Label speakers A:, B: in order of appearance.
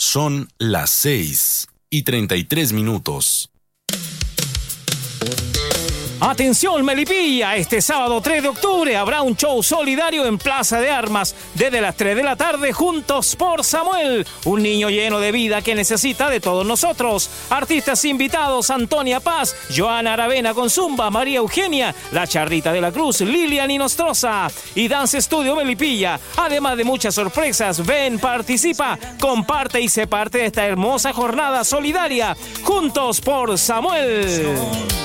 A: Son las 6:33.
B: Atención Melipilla, este sábado 3 de octubre habrá un show solidario en Plaza de Armas desde las 3 de la tarde. Juntos por Samuel, un niño lleno de vida que necesita de todos nosotros. Artistas invitados: Antonia Paz, Joana Aravena con Zumba, María Eugenia, La Charrita de la Cruz, Lilian Inostroza y Dance Studio Melipilla. Además de muchas sorpresas, ven, participa, comparte y sé parte de esta hermosa jornada solidaria. Juntos por Samuel.